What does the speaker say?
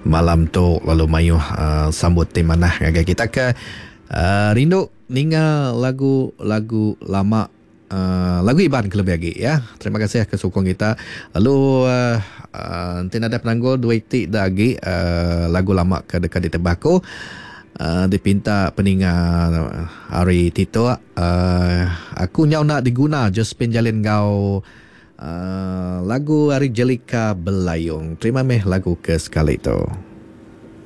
malam tu lalu mayu sambut temanah ngagai kita ke rindu ninga lagu lama. Lagu Iban kelebih lagi ya. Terima kasih ke sokong kita. Lalu nanti ada penanggul dua itik lagi lagu lama ke dekat di tembako. Dipinta peningat Ari Tito. Aku nyau nak diguna just penjalin kau. Lagu Ari Jelika Belayung. Terima kasih lagu ke sekali itu.